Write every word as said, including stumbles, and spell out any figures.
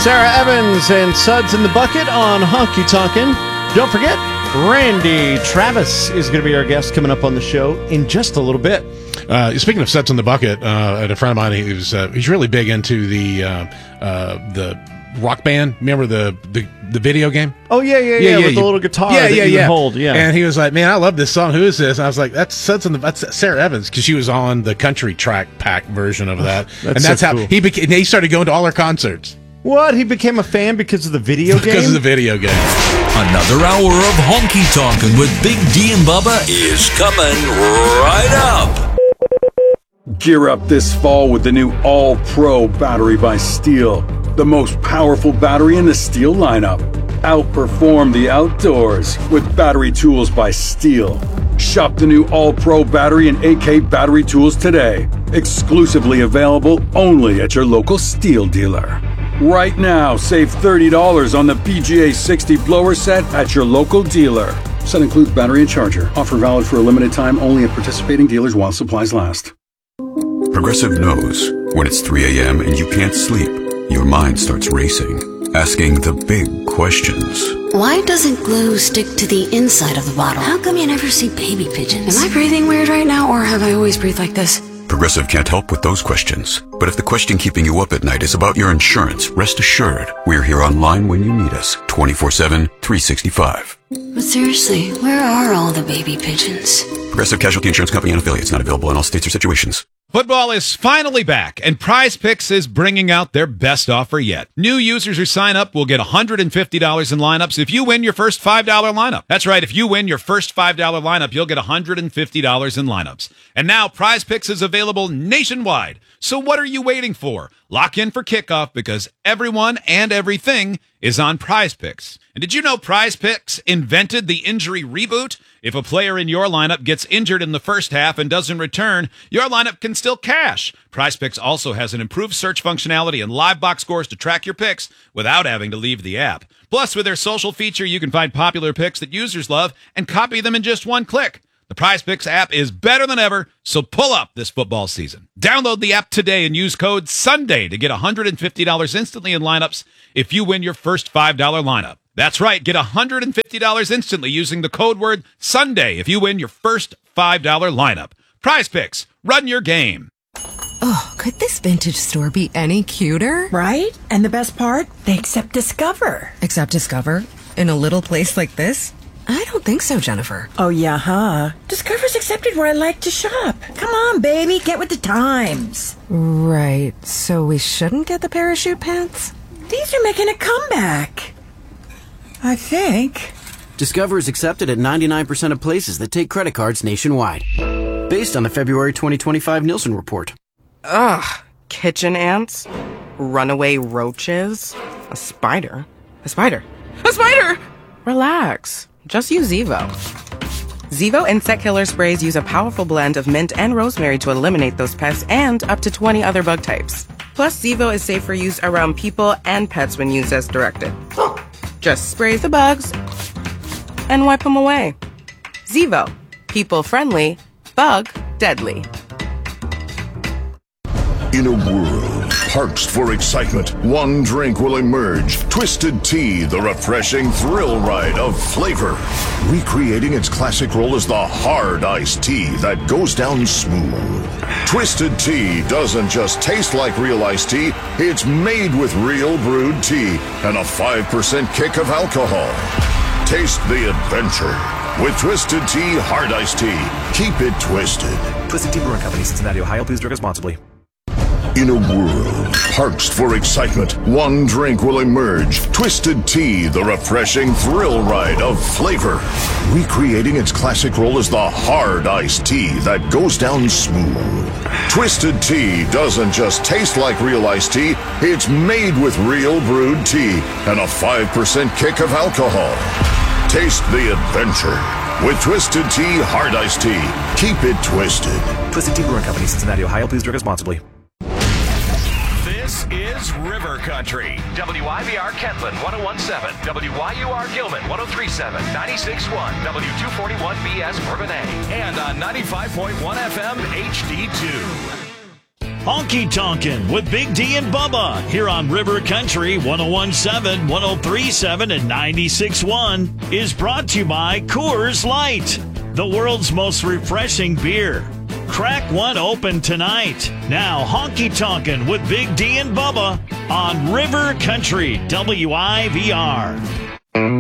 Sarah Evans and Suds in the Bucket on Honky Tonkin'. Don't forget, Randy Travis is going to be our guest coming up on the show in just a little bit. Uh, speaking of Suds in the Bucket, uh, a friend of mine, he was uh, he's really big into the uh, uh, the Rock Band. Remember the, the the video game? Oh yeah, yeah, yeah, yeah with you, the little guitar yeah, that yeah, you yeah. hold. Yeah, and he was like, "Man, I love this song. Who is this?" And I was like, "That's Suds in the that's Sarah Evans," because she was on the country track pack version of that, that's and that's so how cool. he became. He started going to all her concerts. What? He became a fan because of the video game? Because of the video game. Another hour of Honky Tonkin' with Big D and Bubba is coming right up. Gear up this fall with the new All-Pro battery by Steel. The most powerful battery in the Steel lineup. Outperform the outdoors with battery tools by Steel. Shop the new All-Pro battery and A K battery tools today. Exclusively available only at your local Steel dealer. Right now, save thirty dollars on the P G A sixty blower set at your local dealer. Set includes battery and charger. Offer valid for a limited time only at participating dealers while supplies last. Progressive knows when it's three a.m. and you can't sleep, your mind starts racing, asking the big questions. Why doesn't glue stick to the inside of the bottle? How come you never see baby pigeons? Am I breathing weird right now, or have I always breathed like this? Progressive can't help with those questions. But if the question keeping you up at night is about your insurance, rest assured, we're here online when you need us, twenty-four seven, three sixty-five. But seriously, where are all the baby pigeons? Progressive Casualty Insurance Company and affiliates, not available in all states or situations. Football is finally back, and Prize Picks is bringing out their best offer yet. New users who sign up will get one hundred fifty dollars in lineups if you win your first five dollar lineup. That's right, if you win your first five dollar lineup, you'll get one hundred fifty dollars in lineups. And now Prize Picks is available nationwide. So what are you waiting for? Lock in for kickoff because everyone and everything is on Prize Picks. And did you know Prize Picks invented the injury reboot? If a player in your lineup gets injured in the first half and doesn't return, your lineup can still cash. Prize Picks also has an improved search functionality and live box scores to track your picks without having to leave the app. Plus, with their social feature, you can find popular picks that users love and copy them in just one click. The Prize Picks app is better than ever, so pull up this football season. Download the app today and use code SUNDAY to get one hundred fifty dollars instantly in lineups if you win your first five dollar lineup. That's right, get one hundred fifty dollars instantly using the code word SUNDAY if you win your first five dollar lineup. Prize Picks, run your game. Oh, could this vintage store be any cuter? Right? And the best part? They accept Discover. Accept Discover? In a little place like this? I don't think so, Jennifer. Oh, yeah, huh? Discover's accepted where I like to shop. Come on, baby, get with the times. Right, so we shouldn't get the parachute pants? These are making a comeback. I think. Discover is accepted at ninety-nine percent of places that take credit cards nationwide. Based on the February twenty twenty-five Nielsen report. Ugh. Kitchen ants? Runaway roaches? A spider? A spider? A spider! Relax. Just use Zevo. Zevo insect killer sprays use a powerful blend of mint and rosemary to eliminate those pests and up to twenty other bug types. Plus, Zevo is safe for use around people and pets when used as directed. Just spray the bugs and wipe them away. Zevo. People friendly, bug deadly. In a world parched for excitement, one drink will emerge. Twisted Tea, the refreshing thrill ride of flavor. Recreating its classic role as the hard iced tea that goes down smooth. Twisted Tea doesn't just taste like real iced tea, it's made with real brewed tea and a five percent kick of alcohol. Taste the adventure with Twisted Tea Hard Iced Tea. Keep it twisted. Twisted Tea Brewing Company, Cincinnati, Ohio. Please drink responsibly. In a world parched for excitement, one drink will emerge. Twisted Tea, the refreshing thrill ride of flavor. Recreating its classic role as the hard iced tea that goes down smooth. Twisted Tea doesn't just taste like real iced tea, it's made with real brewed tea and a five percent kick of alcohol. Taste the adventure with Twisted Tea Hard Iced Tea. Keep it twisted. Twisted Tea Brewing Company, Cincinnati, Ohio. Please drink responsibly. This is River Country. W I B R Kentland one oh one point seven. W Y U R Gilman one oh three point seven. ninety-six point one. W two forty-one B S Bourbonnais. And on ninety-five point one F M H D two. Honky Tonkin' with Big D and Bubba here on River Country one oh one point seven, one oh three point seven, and ninety-six point one is brought to you by Coors Light, the world's most refreshing beer. Crack one open tonight. Now, Honky Tonkin' with Big D and Bubba on River Country W I V R.